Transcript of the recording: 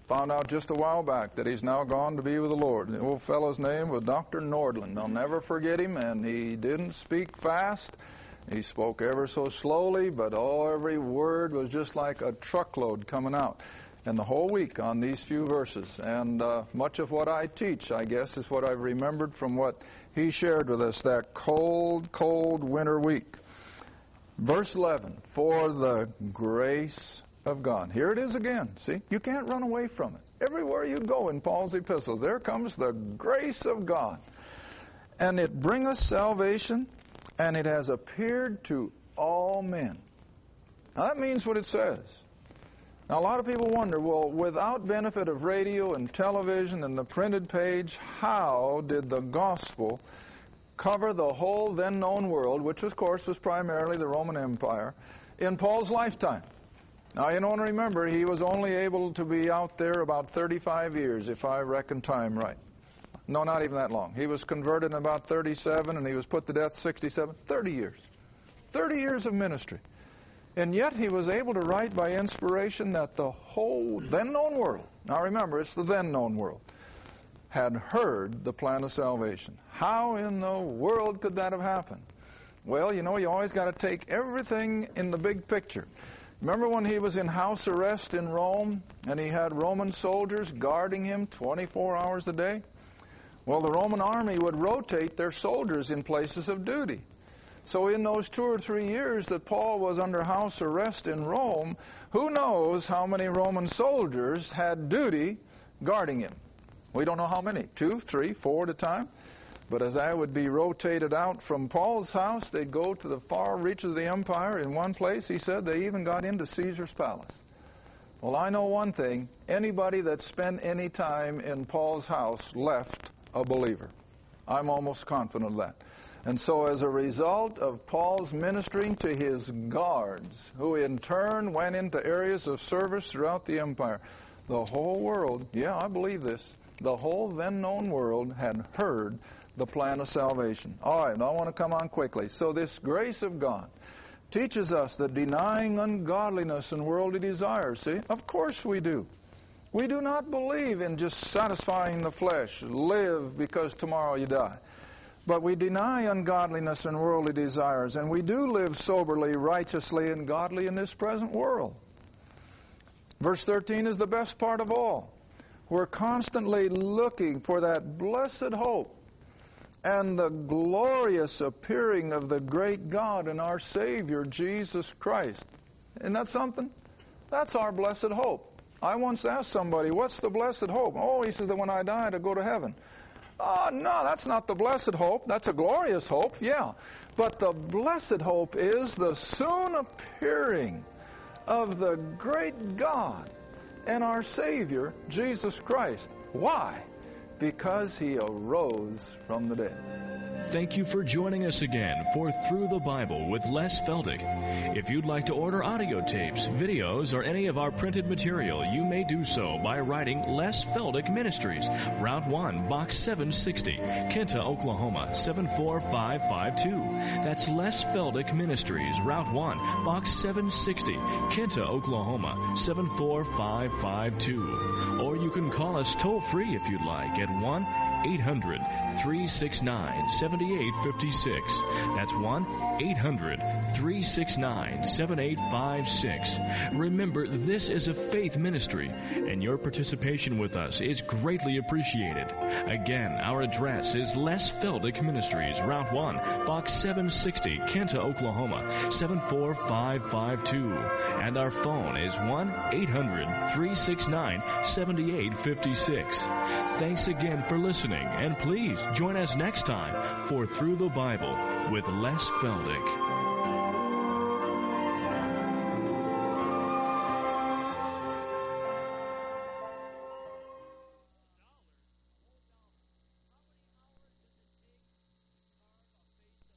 Found out just a while back that he's now gone to be with the Lord. The old fellow's name was Dr. Nordland. I'll never forget him, and he didn't speak fast. He spoke ever so slowly, but every word was just like a truckload coming out. And the whole week on these few verses. And much of what I teach, I guess, is what I've remembered from what he shared with us that cold, cold winter week. Verse 11, for the grace of God. Here it is again. See, you can't run away from it. Everywhere you go in Paul's epistles, there comes the grace of God. And it bringeth salvation, and it has appeared to all men. Now that means what it says. Now, a lot of people wonder, well, without benefit of radio and television and the printed page, how did the gospel cover the whole then known world, which of course was primarily the Roman Empire, in Paul's lifetime? Now, you don't remember, he was only able to be out there about 35 years, if I reckon time right. No, not even that long. He was converted in about 37, and he was put to death 67. 30 years. 30 years of ministry. And yet he was able to write by inspiration that the whole then-known world, now remember, it's the then-known world, had heard the plan of salvation. How in the world could that have happened? Well, you always got to take everything in the big picture. Remember when he was in house arrest in Rome, and he had Roman soldiers guarding him 24 hours a day? Well, the Roman army would rotate their soldiers in places of duty. So in those 2 or 3 years that Paul was under house arrest in Rome, who knows how many Roman soldiers had duty guarding him? We don't know how many, 2, 3, 4 at a time. But as I would be rotated out from Paul's house, they'd go to the far reaches of the empire. In one place, he said, they even got into Caesar's palace. Well, I know one thing. Anybody that spent any time in Paul's house left a believer. I'm almost confident of that. And so as a result of Paul's ministering to his guards, who in turn went into areas of service throughout the empire, the whole world, yeah, I believe this, the whole then known world had heard the plan of salvation. All right, now I want to come on quickly. So this grace of God teaches us that denying ungodliness and worldly desires, see, of course we do. We do not believe in just satisfying the flesh, live because tomorrow you die. But we deny ungodliness and worldly desires, and we do live soberly, righteously, and godly in this present world. Verse 13 is the best part of all. We're constantly looking for that blessed hope and the glorious appearing of the great God and our Savior, Jesus Christ. Isn't that something? That's our blessed hope. I once asked somebody, what's the blessed hope? Oh, he says that when I die, to go to heaven. Oh, no, that's not the blessed hope. That's a glorious hope, yeah. But the blessed hope is the soon appearing of the great God and our Savior, Jesus Christ. Why? Because He arose from the dead. Thank you for joining us again for Through the Bible with Les Feldick. If you'd like to order audio tapes, videos, or any of our printed material, you may do so by writing Les Feldick Ministries, Route 1, Box 760, Kenta, Oklahoma, 74552. That's Les Feldick Ministries, Route 1, Box 760, Kenta, Oklahoma, 74552. Or you can call us toll-free if you'd like at 1-800-369-7856. That's 1-800-369-7856. Remember, this is a faith ministry, and your participation with us is greatly appreciated. Again, our address is Les Feldick Ministries, Route 1, Box 760, Kenta, Oklahoma, 74552. And our phone is 1-800-369-7856. Thanks again for listening, and please join us next time for Through the Bible with Les Feldick.